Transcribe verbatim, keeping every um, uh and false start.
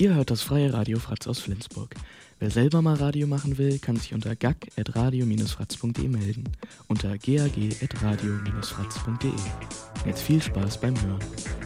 Ihr hört das freie Radio Fratz aus Flensburg. Wer selber mal Radio machen will, kann sich unter gag at radio dash fratz punkt de melden. Unter gag at radio dash fratz punkt de. Jetzt viel Spaß beim Hören.